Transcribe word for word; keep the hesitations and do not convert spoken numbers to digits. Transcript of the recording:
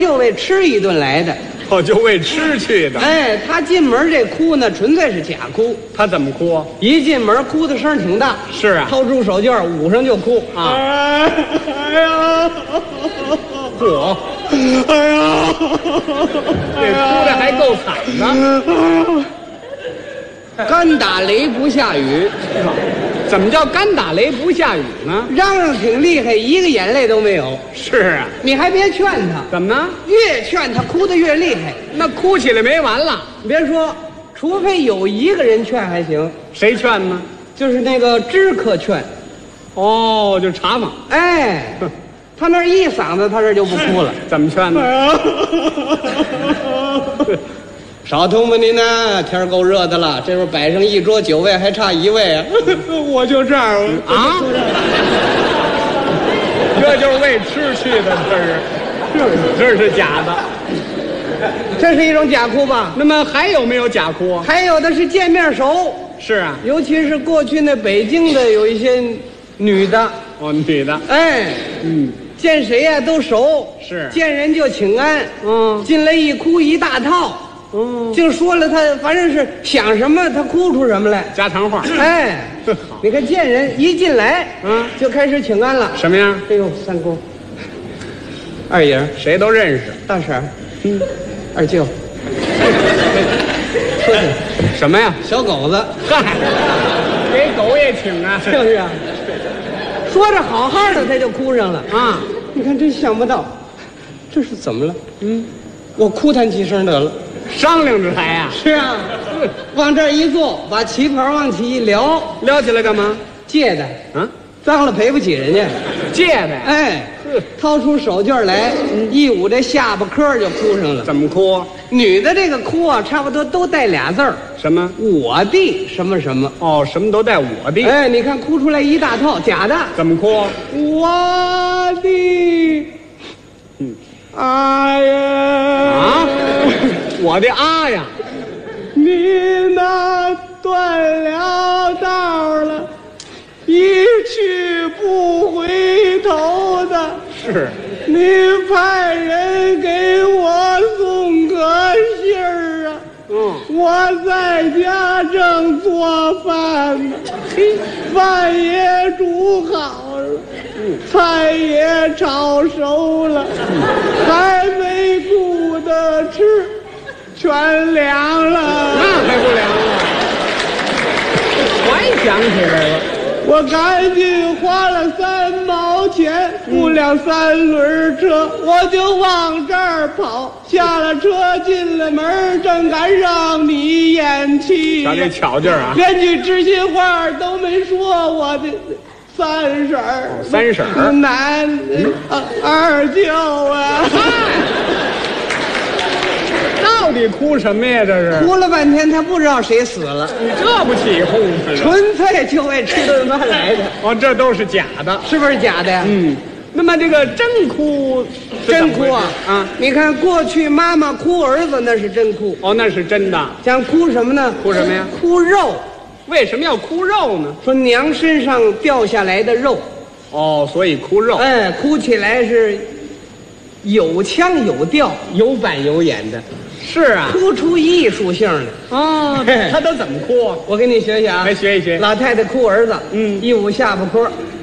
就为吃一顿来的。 哦，就为吃去的。 哎，他进门这哭呢，纯粹是假哭。 他怎么哭？ 一进门哭的声挺大。 是啊， 掏出手绢捂上就哭啊！ 哎呀，嚯！哎呀，这哭的还够惨的。 干打雷不下雨， 怎么叫干打雷不下雨呢？ 嚷嚷挺厉害，一个眼泪都没有。 是啊， 你还别劝他， 怎么呢？ 越劝他哭得越厉害。 那哭起来没完了。 你别说，除非有一个人劝还行。 谁劝呢？ 就是那个知客劝。 哦，就茶坊。 哎，他那一嗓子，他这就不哭了。 怎么劝呢？ 少通吧您呢，天够热的了，这会儿摆上一桌酒位，还差一位啊！ 我就这样啊，这就是为吃去的，这是，这是假的， 这是一种假哭吧？ 那么还有没有假哭？ 还有的是见面熟。 是啊， 尤其是过去那北京的有一些女的， 哦，女的， 哎， 嗯， 见谁呀、都熟， 是见人就请安， 嗯， 进来一哭一大套。 嗯， 净说了他，反正是想什么他哭出什么来， 家常话。 哎，你看见人一进来， 嗯， 就开始请安了。 什么样？ 哎呦，三姑、二爷、 谁都认识。 大婶儿，嗯，二舅，说去， 什么呀？ 小狗子， 嗨，给狗也请啊， 是不是啊？说着好好的，他就哭上了啊！ 你看，真想不到，这是怎么了？嗯，我哭叹几声得了。 商量着来呀、啊。 是啊，往这儿一坐，把旗袍往起一撩， 撩起来干嘛？ 借的， 啊， 脏了赔不起人家。 借的。 哎，掏出手绢来，一捂这下巴颏就哭上了。 怎么哭？ 女的这个哭啊，差不多都带俩字儿， 什么？ 我的什么什么。 哦，什么都带我的。 哎，你看哭出来一大套，假的。 怎么哭？ 我的，嗯，哎呀啊，我的啊呀， 你那断了道了，一去不回头的。 是， 你派人给我送个信儿啊！ 嗯， 我在家正做饭呢，饭也煮好了，菜也炒熟了，还没顾得吃，全凉了。 那还不凉了？我还想起来了。 我赶紧花了三毛钱雇辆三轮车，我就往这儿跑。下了车进了门，正赶上你演戏。 瞧这巧劲儿啊！ 连句知心话都没说，我的三婶儿、 哦、三婶儿、 奶奶、嗯、二舅啊！ 到底哭什么呀？这是哭了半天，他不知道谁死了。 你这不起哄似的？ 纯粹就为吃顿饭来的。 哦，这都是假的， 是不是假的呀？ 嗯。那么这个真哭， 真哭啊！ 啊， 你看过去妈妈哭儿子那是真哭。 哦，那是真的。 想哭什么呢？ 哭什么呀？ 哭肉。 为什么要哭肉呢？ 说娘身上掉下来的肉。 哦，所以哭肉。 哎，哭起来是有腔有调、有板有眼的。 是啊， 哭出艺术性来。 哦，他都怎么哭啊？ 我给你学学啊， 来学一学。 老太太哭儿子， 嗯， 一捂下巴颏，